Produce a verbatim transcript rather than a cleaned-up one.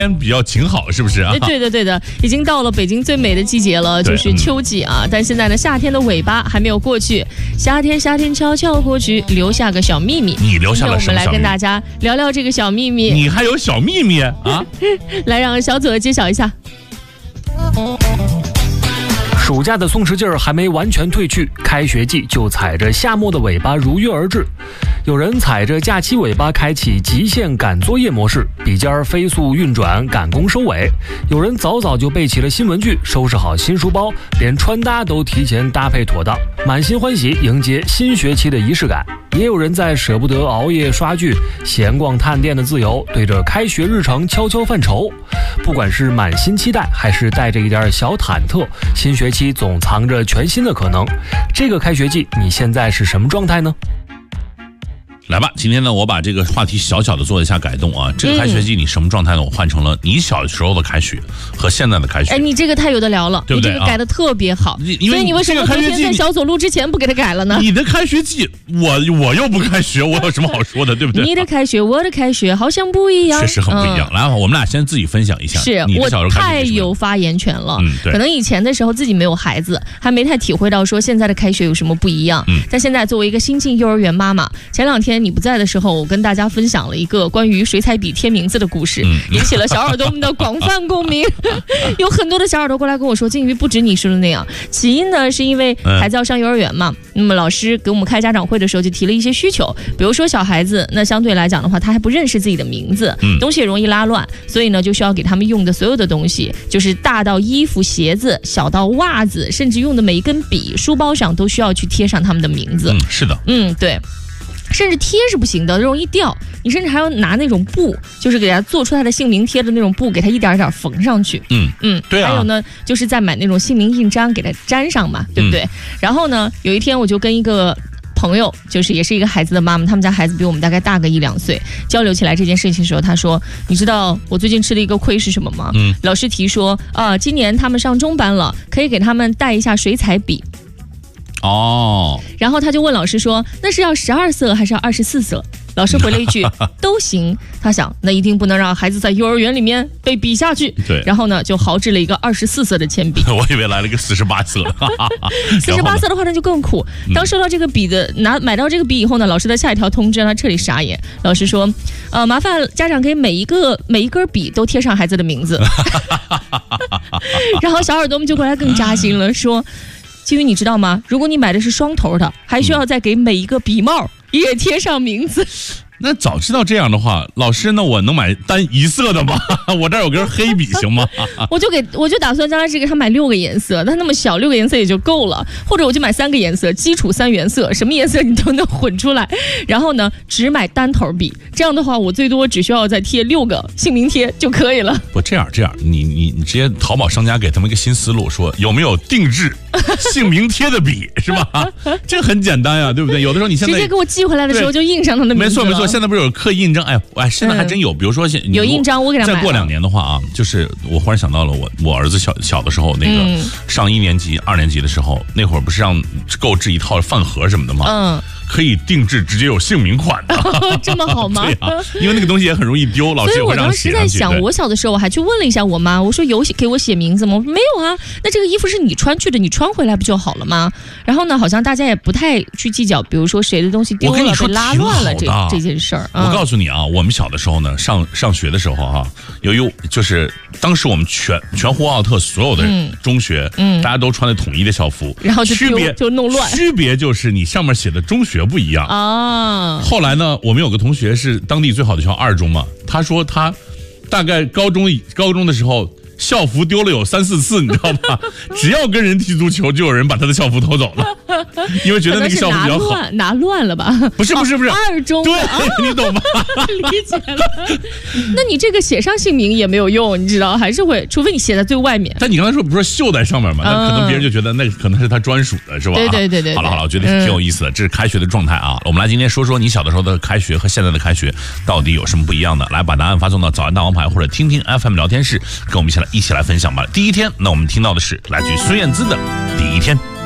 比较晴好，是不是啊？ 对的对的，已经到了北京最美的季节了，就是秋季啊。嗯、但现在呢，夏天的尾巴还没有过去，夏天夏天悄悄过去，留下个小秘密。 你留下了什么小秘密？我们来跟大家聊聊这个小秘密。 你还有小秘密啊？ 来让小左揭晓一下。 暑假的松弛劲儿还没完全褪去，开学季就踩着夏末的尾巴如约而至。有人踩着假期尾巴开启极限赶作业模式，笔尖飞速运转赶工收尾；有人早早就备齐了新文具，收拾好新书包，连穿搭都提前搭配妥当，满心欢喜迎接新学期的仪式感。也有人在舍不得熬夜刷剧、闲逛探店的自由，对着开学日程悄悄犯愁。不管是满心期待，还是带着一点小忐忑，新学期总藏着全新的可能。这个开学季，你现在是什么状态呢？ 来吧，今天呢，我把这个话题小小的做一下改动啊。这个开学季你什么状态呢？我换成了你小时候的开学和现在的开学。 哎，你这个太有的聊了， 对不对？ 你这个改的特别好。 啊、 所以你为什么昨天在小左录之前不给他改了呢？ 你的开学季，我我又不开学，我有什么好说的，对不对？ 你的开学，我的开学好像不一样， 确实很不一样。嗯、来，我们俩先自己分享一下。 是我太有发言权了。嗯，对。可能以前的时候自己没有孩子，还没太体会到说现在的开学有什么不一样。嗯。但现在作为一个新进幼儿园妈妈，前两天你不在的时候。我跟大家分享了一个关于水彩笔贴名字的故事，嗯、引起了小耳朵们的广泛共鸣。有很多的小耳朵过来跟我说，静瑜不止你说的那样。起因呢，是因为孩子要上幼儿园嘛，嗯、那么老师给我们开家长会的时候就提了一些需求，比如说小孩子那相对来讲的话，他还不认识自己的名字，嗯、东西也容易拉乱，所以呢就需要给他们用的所有的东西，就是大到衣服、鞋子，小到袜子，甚至用的每一根笔、书包上都需要去贴上他们的名字。 嗯，是的， 嗯，对。甚至贴是不行的，容易掉。你甚至还要拿那种布，就是给他做出他的姓名贴的那种布，给他一点一点缝上去。 嗯嗯，对啊。 还有呢，就是再买那种姓名印章给他粘上嘛，对不对？嗯、然后呢，有一天我就跟一个朋友，就是也是一个孩子的妈妈，他们家孩子比我们大概大个一两岁，交流起来这件事情的时候，他说：“你知道我最近吃的一个亏是什么吗？”嗯，老师提说啊、呃，今年他们上中班了，可以给他们带一下水彩笔。 哦， 然后他就问老师说：“那是要十二色还是要二十四色？”老师回了一句：“都行。”他想，那一定不能让孩子在幼儿园里面被比下去。 对， 然后呢，就豪制了一个二十四色的铅笔。 我以为来了一个四十八色， 四十八色的话那就更苦。当收到这个笔的拿买到这个笔以后呢，老师的下一条通知让他彻底傻眼。老师说：“呃，麻烦家长给每一个每一根笔都贴上孩子的名字。”然后小耳朵们就过来更扎心了，说。金宇，你知道吗？如果你买的是双头的，还需要再给每一个笔帽也贴上名字。 那早知道这样的话，老师，那我能买单一色的吗？我这儿有根黑笔行吗？ 我就给我就打算将来是给他买六个颜色，但那么小六个颜色也就够了，或者我就买三个颜色，基础三原色，什么颜色你都能混出来。然后呢，只买单头笔，这样的话我最多只需要再贴六个姓名贴就可以了。 不，这样这样，你你你直接淘宝商家给他们一个新思路，说有没有定制姓名贴的笔，是吧？这很简单呀，对不对？有的时候你现在直接给我寄回来的时候就印上他的名字了。 没错没错。现在不是有刻印章？哎哎，现在还真有。嗯、比如说， 有印章，我给他买了。 再过两年的话啊，就是我忽然想到了我我儿子小小的时候，那个、嗯、上一年级、二年级的时候，那会儿不是让购置一套饭盒什么的吗？嗯。可以定制，直接有姓名款的， 这么好吗？ 对啊，因为那个东西也很容易丢，老师也会让写上去。所以我当时在想，我小的时候我还去问了一下我妈，我说有给我写名字吗？我说没有啊，那这个衣服是你穿去的，你穿回来不就好了吗？然后呢，好像大家也不太去计较，比如说谁的东西丢了、被拉乱了这这件事儿。 我告诉你啊，我们小的时候呢，上上学的时候啊，由于就是当时我们全全呼和浩特所有的中学，嗯，大家都穿的统一的校服， 然后就区别就弄乱， 区别就是你上面写的中学不一样啊。啊！后来呢，我们有个同学是当地最好的学校二中嘛，他说他大概高中高中的时候校服丢了有三四次，你知道吧？只要跟人踢足球，就有人把他的校服偷走了，因为觉得那个校服比较好。 拿乱拿乱了吧？ 不是不是不是， 哦、二中对、 啊， 你懂吧？ 理解了。那你这个写上姓名也没有用，你知道，还是会，除非你写在最外面。 但你刚才说不是绣在上面吗？那可能别人就觉得那可能是他专属的，是吧？ 对对对 对, 对。 好了好了，我觉得挺有意思的，嗯、这是开学的状态啊。我们来今天说说你小的时候的开学和现在的开学到底有什么不一样的？来把答案发送到早安大王牌或者听听 F M 聊天室，跟我们一起来一起来分享吧。第一天，那我们听到的是来自于孙燕姿的《第一天》。